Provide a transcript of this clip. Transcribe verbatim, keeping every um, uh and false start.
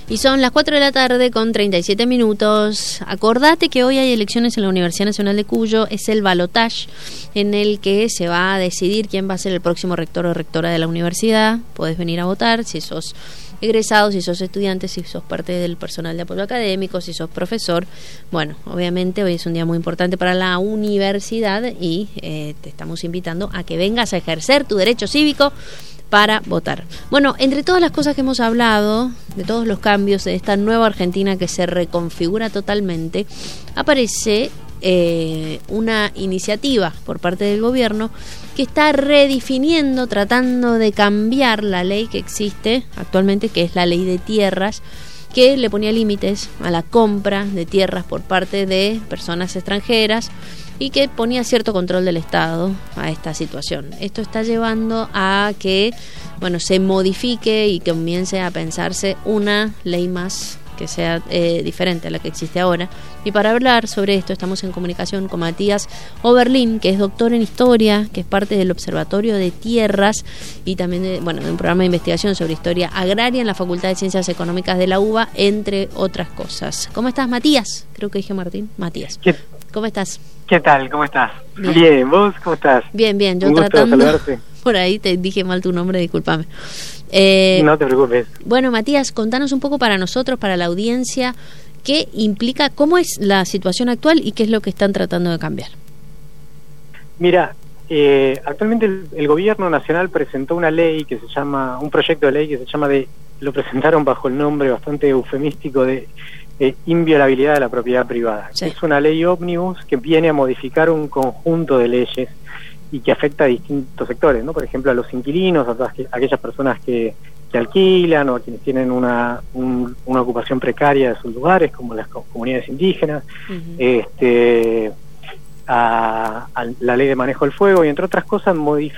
Y son las cuatro de la tarde con treinta y siete minutos. Acordate que hoy hay elecciones en la Universidad Nacional de Cuyo. Es el balotage en el que se va a decidir quién va a ser el próximo rector o rectora de la universidad. Podés venir a votar si sos egresado, si sos estudiante, si sos parte del personal de apoyo académico, si sos profesor. Bueno, obviamente hoy es un día muy importante para la universidad y eh, te estamos invitando a que vengas a ejercer tu derecho cívico para votar. Bueno, entre todas las cosas que hemos hablado, de todos los cambios de esta nueva Argentina que se reconfigura totalmente, aparece eh, una iniciativa por parte del gobierno que está redefiniendo, tratando de cambiar la ley que existe actualmente, que es la ley de tierras, que le ponía límites a la compra de tierras por parte de personas extranjeras y que ponía cierto control del Estado a esta situación. Esto está llevando a que, bueno, se modifique y que comience a pensarse una ley más que sea eh, diferente a la que existe ahora. Y para hablar sobre esto estamos en comunicación con Matías Oberlin, que es doctor en Historia, que es parte del Observatorio de Tierras y también de, bueno, de un programa de investigación sobre historia agraria en la Facultad de Ciencias Económicas de la U B A, entre otras cosas. ¿Cómo estás, Matías? Creo que dije Martín. Matías. ¿Qué? ¿Cómo estás? ¿Qué tal? ¿Cómo estás? Bien. Bien, ¿vos cómo estás? Bien, bien. Yo Un gusto tratando... saludarte. Por ahí te dije mal tu nombre, discúlpame. Eh, no te preocupes. Bueno, Matías, contanos un poco para nosotros, para la audiencia, qué implica, cómo es la situación actual y qué es lo que están tratando de cambiar. Mira, eh, actualmente el, el gobierno nacional presentó una ley que se llama, un proyecto de ley que se llama de, lo presentaron bajo el nombre bastante eufemístico de eh, inviolabilidad de la propiedad privada. Sí. Es una ley ómnibus que viene a modificar un conjunto de leyes y que afecta a distintos sectores, ¿no? Por ejemplo, a los inquilinos, a todas que, a aquellas personas que, que alquilan o a quienes tienen una, un, una ocupación precaria de sus lugares, como las comunidades indígenas, uh-huh. este, a, a la ley de manejo del fuego y entre otras cosas modifica